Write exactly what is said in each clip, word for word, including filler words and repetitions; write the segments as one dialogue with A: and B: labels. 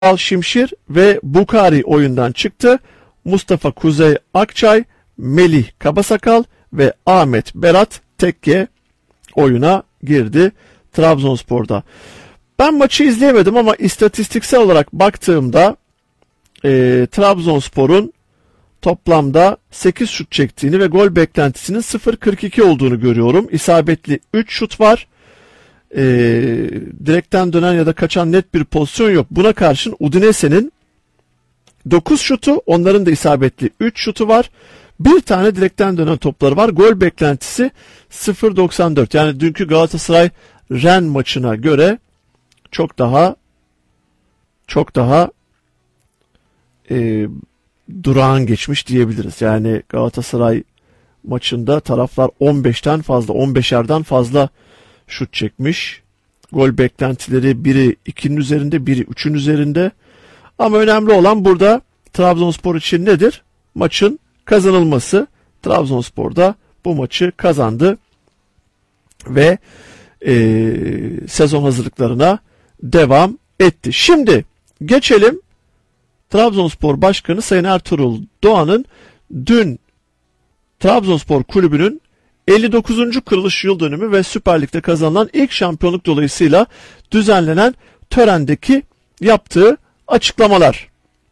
A: Al Şimşir ve Bukari oyundan çıktı. Mustafa Kuzey Akçay, Melih Kabasakal ve Ahmet Berat Tekke oyuna girdi Trabzonspor'da. Ben maçı izleyemedim ama istatistiksel olarak baktığımda e, Trabzonspor'un toplamda sekiz şut çektiğini ve gol beklentisinin sıfır virgül kırk iki olduğunu görüyorum. İsabetli üç şut var. E, direkten dönen ya da kaçan net bir pozisyon yok. Buna karşın Udinese'nin dokuz şutu, onların da isabetli üç şutu var. Bir tane direkten dönen topları var. Gol beklentisi sıfır virgül doksan dört. Yani dünkü Galatasaray Ren maçına göre çok daha çok daha e, durağan geçmiş diyebiliriz. Yani Galatasaray maçında taraflar on beşten fazla, on beşerden fazla şut çekmiş. Gol beklentileri biri ikinin üzerinde, biri üçün üzerinde. Ama önemli olan burada Trabzonspor için nedir? Maçın kazanılması. Trabzonspor da bu maçı kazandı ve e, sezon hazırlıklarına devam etti. Şimdi geçelim Trabzonspor Başkanı Sayın Ertuğrul Doğan'ın dün Trabzonspor Kulübü'nün elli dokuzuncu kuruluş yıl dönümü ve Süper Lig'de kazanılan ilk şampiyonluk dolayısıyla düzenlenen törendeki yaptığı açıklamalar.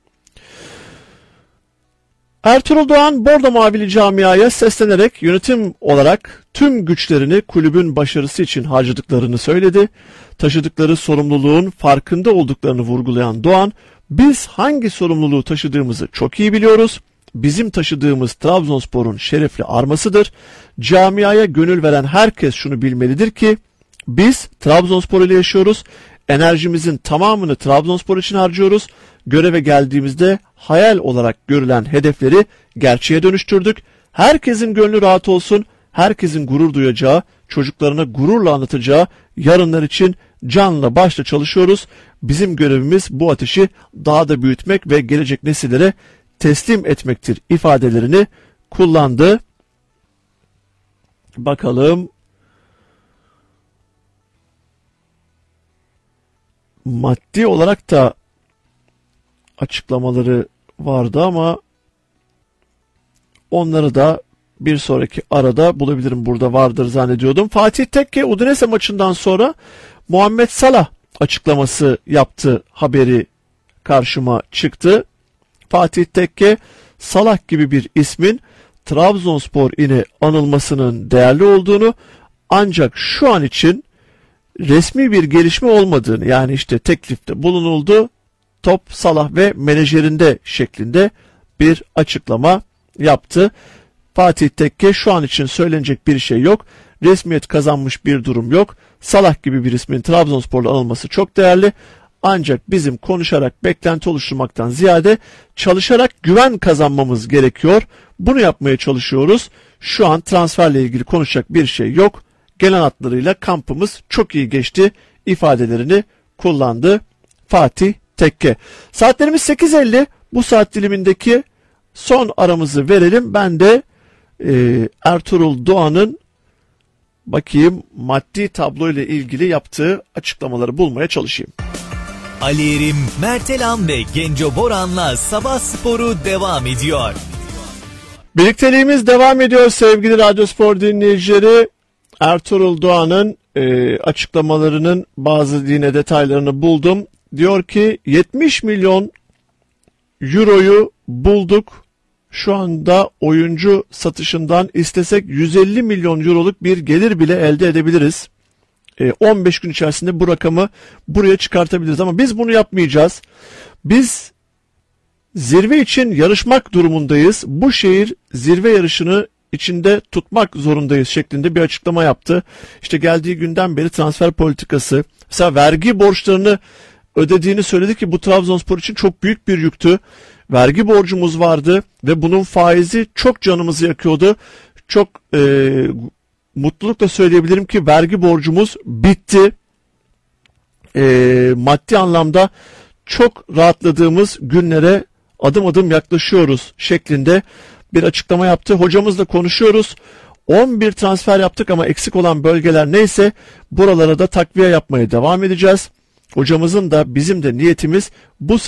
A: Ertuğrul Doğan Bordo Mavili camiaya seslenerek yönetim olarak tüm güçlerini kulübün başarısı için harcadıklarını söyledi. Taşıdıkları sorumluluğun farkında olduklarını vurgulayan Doğan, biz hangi sorumluluğu taşıdığımızı çok iyi biliyoruz. Bizim taşıdığımız Trabzonspor'un şerefli armasıdır. Camiaya gönül veren herkes şunu bilmelidir ki biz Trabzonspor ile yaşıyoruz. Enerjimizin tamamını Trabzonspor için harcıyoruz. Göreve geldiğimizde hayal olarak görülen hedefleri gerçeğe dönüştürdük. Herkesin gönlü rahat olsun. Herkesin gurur duyacağı, çocuklarına gururla anlatacağı yarınlar için canla başla çalışıyoruz. Bizim görevimiz bu ateşi daha da büyütmek ve gelecek nesillere teslim etmektir ifadelerini kullandı. Bakalım maddi olarak da açıklamaları vardı ama onları da bir sonraki arada bulabilirim. Burada vardır zannediyordum. Fatih Tekke Udinese maçından sonra Muhammed Salah açıklaması yaptı haberi karşıma çıktı. Fatih Tekke, Salah gibi bir ismin Trabzonspor ile anılmasının değerli olduğunu, ancak şu an için resmi bir gelişme olmadığını, yani işte teklifte bulunuldu, top Salah ve menajerinde şeklinde bir açıklama yaptı. Fatih Tekke, şu an için söylenecek bir şey yok. Resmiyet kazanmış bir durum yok. Salah gibi bir ismin Trabzonspor'la anılması çok değerli. Ancak bizim konuşarak beklenti oluşturmaktan ziyade çalışarak güven kazanmamız gerekiyor. Bunu yapmaya çalışıyoruz. Şu an transferle ilgili konuşacak bir şey yok. Gelen hatlarıyla kampımız çok iyi geçti ifadelerini kullandı Fatih Tekke. Saatlerimiz sekiz elli. Bu saat dilimindeki son aramızı verelim. Ben de e, Ertuğrul Doğan'ın bakayım maddi tablo ile ilgili yaptığı açıklamaları bulmaya çalışayım.
B: Ali Erim, Mertelan ve Genco Boran'la Sabah Sporu devam ediyor.
A: Birlikteliğimiz devam ediyor sevgili Radyospor dinleyicileri. Ertuğrul Doğan'ın e, açıklamalarının bazı yine detaylarını buldum. Diyor ki yetmiş milyon euroyu bulduk. Şu anda oyuncu satışından istesek yüz elli milyon euroluk bir gelir bile elde edebiliriz. on beş gün içerisinde bu rakamı buraya çıkartabiliriz ama biz bunu yapmayacağız. Biz zirve için yarışmak durumundayız. Bu şehir zirve yarışını içinde tutmak zorundayız şeklinde bir açıklama yaptı. İşte geldiği günden beri transfer politikası, mesela vergi borçlarını ödediğini söyledi ki bu Trabzonspor için çok büyük bir yüktü. Vergi borcumuz vardı ve bunun faizi çok canımızı yakıyordu. Çok e, mutlulukla söyleyebilirim ki vergi borcumuz bitti. E, maddi anlamda çok rahatladığımız günlere adım adım yaklaşıyoruz şeklinde bir açıklama yaptı. Hocamızla konuşuyoruz. on bir transfer yaptık ama eksik olan bölgeler neyse buralara da takviye yapmaya devam edeceğiz. Hocamızın da bizim de niyetimiz bu